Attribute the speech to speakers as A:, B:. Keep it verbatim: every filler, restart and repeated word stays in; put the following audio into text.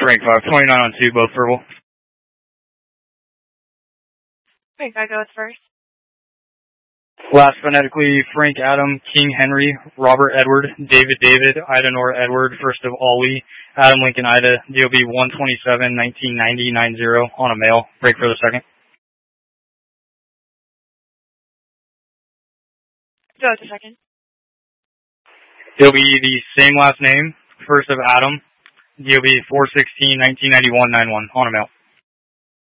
A: rank five, twenty-nine on two, both verbal.
B: Rank five goes first.
A: Last phonetically, Frank Adam, King Henry, Robert Edward, David David, Ida Nora Edward, first of Ollie, Adam Lincoln Ida, D O B one twenty-seven, nineteen ninety, nine zero on a male. Break for the second.
B: Go to second.
A: It'll be the same last name, first of Adam, D O B four sixteen, nineteen ninety-one, nine one on a male.